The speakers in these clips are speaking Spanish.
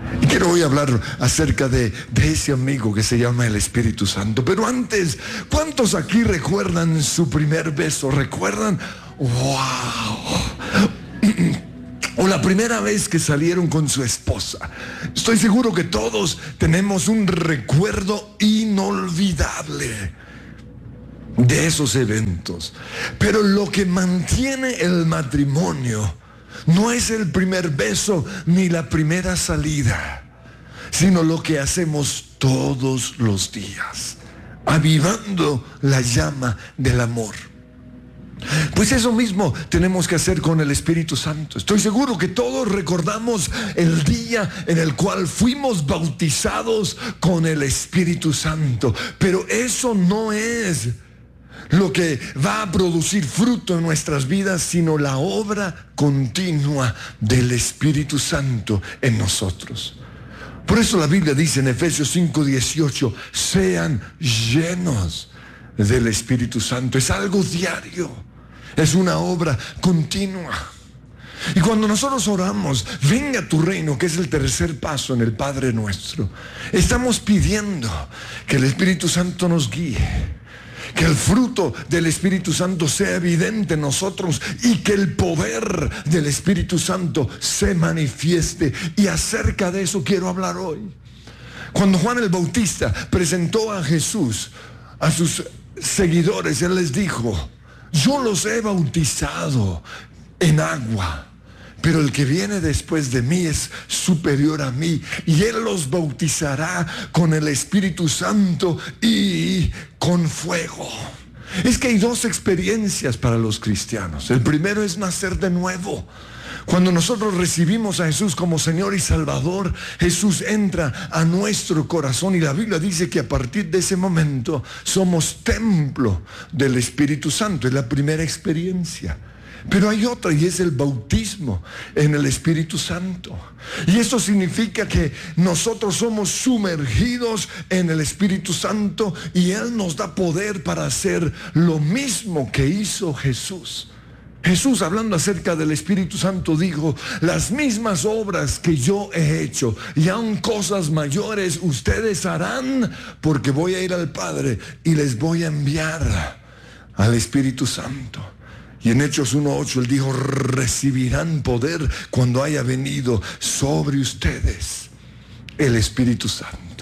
Y quiero hoy hablar acerca de ese amigo que se llama el Espíritu Santo. Pero antes, ¿cuántos aquí recuerdan su primer beso? ¿Recuerdan? ¡Wow! O la primera vez que salieron con su esposa. Estoy seguro que todos tenemos un recuerdo inolvidable de esos eventos. Pero lo que mantiene el matrimonio no es el primer beso ni la primera salida, sino lo que hacemos todos los días, avivando la llama del amor. Pues eso mismo tenemos que hacer con el Espíritu Santo. Estoy seguro que todos recordamos el día en el cual fuimos bautizados con el Espíritu Santo. Pero eso no es lo que va a producir fruto en nuestras vidas, sino la obra continua del Espíritu Santo en nosotros. Por eso la Biblia dice en Efesios 5:18, sean llenos del Espíritu Santo. Es algo diario. Es una obra continua. Y cuando nosotros oramos, venga tu reino, que es el tercer paso en el Padre Nuestro, estamos pidiendo que el Espíritu Santo nos guíe, que el fruto del Espíritu Santo sea evidente en nosotros y que el poder del Espíritu Santo se manifieste. Y acerca de eso quiero hablar hoy. Cuando Juan el Bautista presentó a Jesús a sus seguidores, él les dijo: yo los he bautizado en agua, pero el que viene después de mí es superior a mí, y él los bautizará con el Espíritu Santo y con fuego. Es que hay dos experiencias para los cristianos. El primero es nacer de nuevo. Cuando nosotros recibimos a Jesús como Señor y Salvador, Jesús entra a nuestro corazón y la Biblia dice que a partir de ese momento somos templo del Espíritu Santo. Es la primera experiencia. Pero hay otra, y es el bautismo en el Espíritu Santo. Y eso significa que nosotros somos sumergidos en el Espíritu Santo y Él nos da poder para hacer lo mismo que hizo Jesús. Jesús, hablando acerca del Espíritu Santo, dijo: las mismas obras que yo he hecho y aún cosas mayores ustedes harán, porque voy a ir al Padre y les voy a enviar al Espíritu Santo. Y en Hechos 1:8 Él dijo: recibirán poder cuando haya venido sobre ustedes el Espíritu Santo.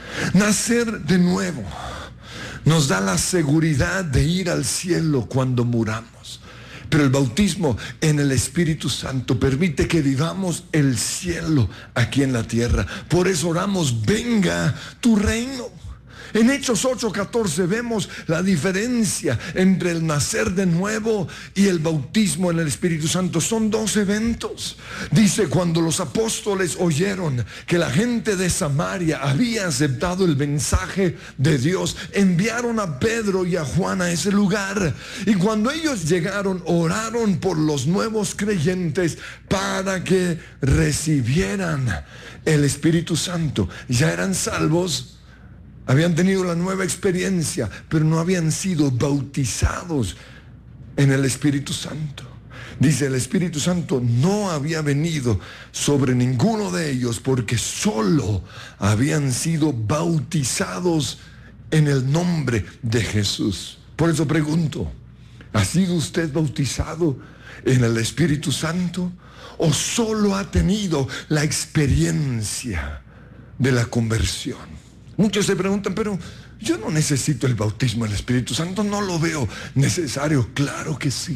Nacer de nuevo nos da la seguridad de ir al cielo cuando muramos. Pero el bautismo en el Espíritu Santo permite que vivamos el cielo aquí en la tierra. Por eso oramos: venga tu reino. En Hechos 8:14 vemos la diferencia entre el nacer de nuevo y el bautismo en el Espíritu Santo. Son dos eventos. Dice: cuando los apóstoles oyeron que la gente de Samaria había aceptado el mensaje de Dios, enviaron a Pedro y a Juan a ese lugar. Y cuando ellos llegaron, oraron por los nuevos creyentes para que recibieran el Espíritu Santo. Ya eran salvos, habían tenido la nueva experiencia, pero no habían sido bautizados en el Espíritu Santo. Dice: el Espíritu Santo no había venido sobre ninguno de ellos, porque solo habían sido bautizados en el nombre de Jesús. Por eso pregunto: ¿ha sido usted bautizado en el Espíritu Santo? ¿O solo ha tenido la experiencia de la conversión? Muchos se preguntan: pero yo no necesito el bautismo del Espíritu Santo, no lo veo necesario. Claro que sí.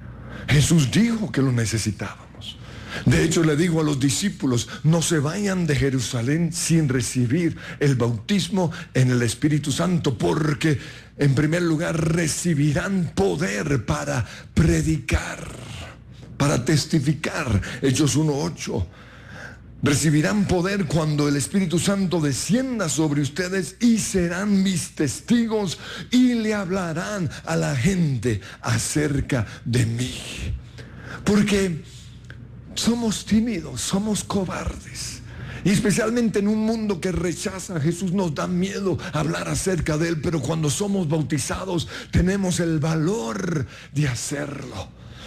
Jesús dijo que lo necesitábamos. De hecho, le digo a los discípulos: no se vayan de Jerusalén sin recibir el bautismo en el Espíritu Santo, porque en primer lugar recibirán poder para predicar, para testificar. Hechos 1:8. Recibirán poder cuando el Espíritu Santo descienda sobre ustedes y serán mis testigos y le hablarán a la gente acerca de mí. Porque somos tímidos, somos cobardes. Y especialmente en un mundo que rechaza a Jesús, nos da miedo hablar acerca de Él. Pero cuando somos bautizados, tenemos el valor de hacerlo.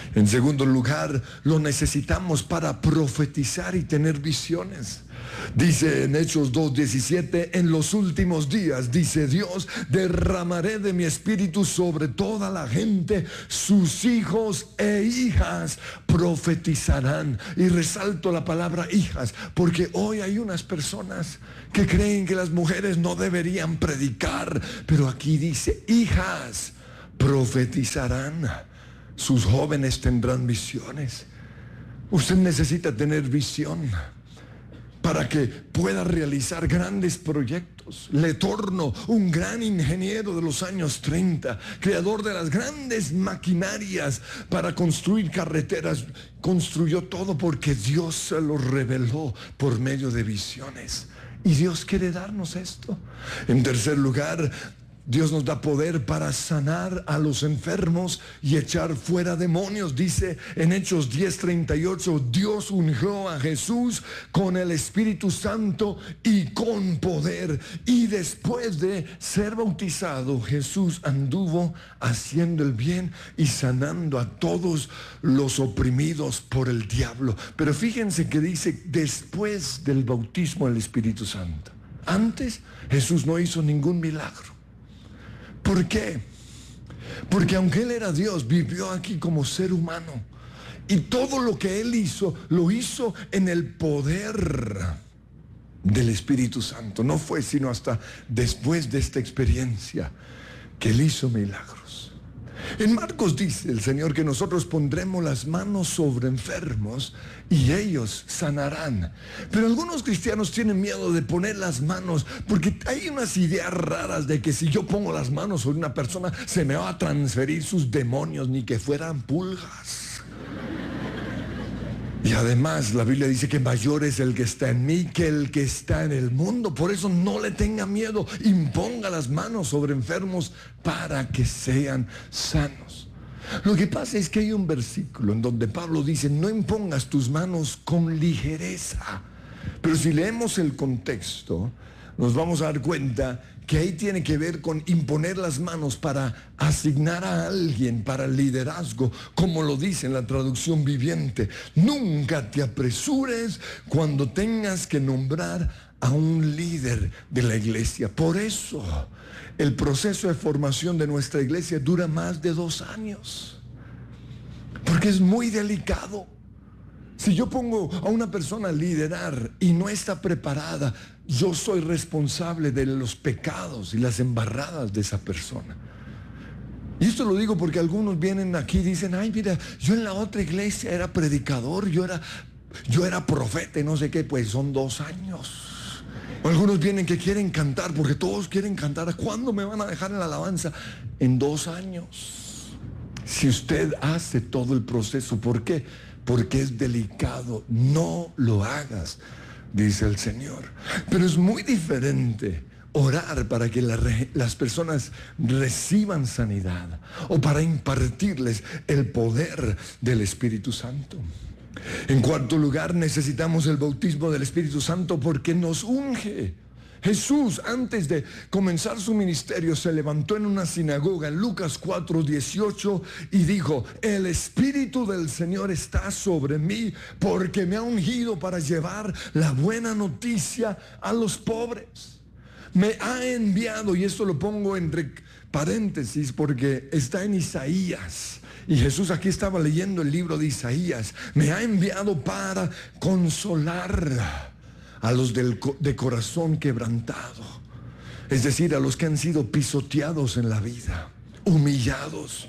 En segundo lugar, lo necesitamos para profetizar y tener visiones. Dice en Hechos 2:17, en los últimos días, dice Dios, derramaré de mi espíritu sobre toda la gente, sus hijos e hijas profetizarán. Y resalto la palabra hijas, porque hoy hay unas personas que creen que las mujeres no deberían predicar, pero aquí dice hijas profetizarán. Sus jóvenes tendrán visiones. Usted necesita tener visión para que pueda realizar grandes proyectos. Le Torno, un gran ingeniero de los años 30, creador de las grandes maquinarias para construir carreteras, construyó todo porque Dios se lo reveló por medio de visiones. Y Dios quiere darnos esto. En tercer lugar, Dios nos da poder para sanar a los enfermos y echar fuera demonios. Dice en Hechos 10:38, Dios ungió a Jesús con el Espíritu Santo y con poder. Y después de ser bautizado, Jesús anduvo haciendo el bien y sanando a todos los oprimidos por el diablo. Pero fíjense que dice después del bautismo del Espíritu Santo. Antes Jesús no hizo ningún milagro. ¿Por qué? Porque aunque Él era Dios, vivió aquí como ser humano. Y todo lo que Él hizo, lo hizo en el poder del Espíritu Santo. No fue sino hasta después de esta experiencia que Él hizo milagros. En Marcos dice el Señor que nosotros pondremos las manos sobre enfermos y ellos sanarán. Pero algunos cristianos tienen miedo de poner las manos porque hay unas ideas raras de que si yo pongo las manos sobre una persona se me va a transferir sus demonios, ni que fueran pulgas. Y además la Biblia dice que mayor es el que está en mí que el que está en el mundo. Por eso no le tenga miedo. Imponga las manos sobre enfermos para que sean sanos. Lo que pasa es que hay un versículo en donde Pablo dice, no impongas tus manos con ligereza. Pero si leemos el contexto, nos vamos a dar cuenta que ahí tiene que ver con imponer las manos para asignar a alguien para el liderazgo, como lo dice en la traducción viviente. Nunca te apresures cuando tengas que nombrar a un líder de la iglesia. Por eso el proceso de formación de nuestra iglesia dura más de 2 años, porque es muy delicado. Si yo pongo a una persona a liderar y no está preparada, yo soy responsable de los pecados y las embarradas de esa persona. Y esto lo digo porque algunos vienen aquí y dicen, ay, mira, yo en la otra iglesia era predicador, yo era profeta y no sé qué. Pues son 2 años. O algunos vienen que quieren cantar, porque todos quieren cantar. ¿Cuándo me van a dejar en la alabanza? En 2 años. Si usted hace todo el proceso, ¿por qué? Porque es delicado. No lo hagas, dice el Señor. Pero es muy diferente orar para que las personas reciban sanidad o para impartirles el poder del Espíritu Santo. En cuarto lugar, necesitamos el bautismo del Espíritu Santo porque nos unge. Jesús, antes de comenzar su ministerio, se levantó en una sinagoga en Lucas 4:18 y dijo, el Espíritu del Señor está sobre mí porque me ha ungido para llevar la buena noticia a los pobres. Me ha enviado, y esto lo pongo entre paréntesis porque está en Isaías. Y Jesús aquí estaba leyendo el libro de Isaías. Me ha enviado para consolar a los de corazón quebrantado, es decir, a los que han sido pisoteados en la vida, humillados,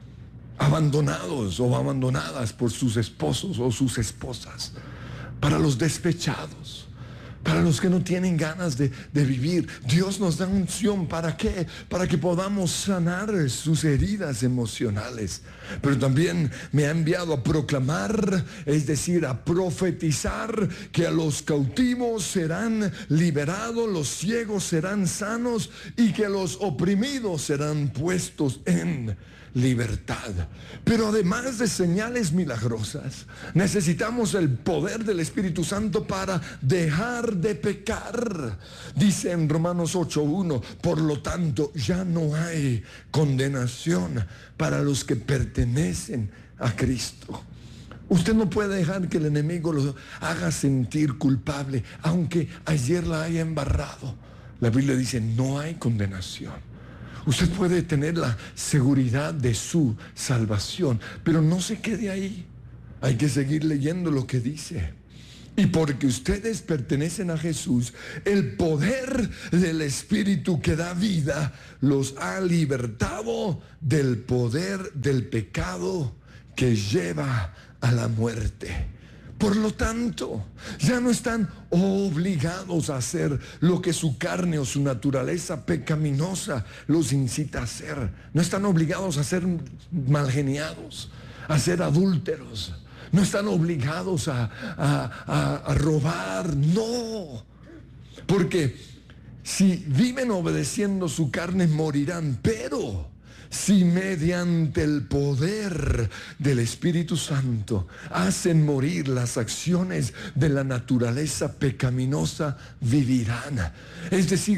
abandonados o abandonadas por sus esposos o sus esposas, para los despechados, para los que no tienen ganas de vivir. Dios nos da unción, ¿para qué? Para que podamos sanar sus heridas emocionales. Pero también me ha enviado a proclamar, es decir, a profetizar que a los cautivos serán liberados, los ciegos serán sanos y que los oprimidos serán puestos en libertad. Pero además de señales milagrosas, necesitamos el poder del Espíritu Santo para dejar de pecar. Dice en Romanos 8:1, por lo tanto ya no hay condenación para los que pertenecen a Cristo. Usted no puede dejar que el enemigo lo haga sentir culpable, aunque ayer la haya embarrado. La Biblia dice, no hay condenación. Usted puede tener la seguridad de su salvación, pero no se quede ahí. Hay que seguir leyendo lo que dice. Y porque ustedes pertenecen a Jesús, el poder del Espíritu que da vida los ha libertado del poder del pecado que lleva a la muerte. Por lo tanto, ya no están obligados a hacer lo que su carne o su naturaleza pecaminosa los incita a hacer. No están obligados a ser malgeniados, a ser adúlteros. No están obligados a robar, no. Porque si viven obedeciendo su carne, morirán. Pero si mediante el poder del Espíritu Santo hacen morir las acciones de la naturaleza pecaminosa, vivirán. Es decir,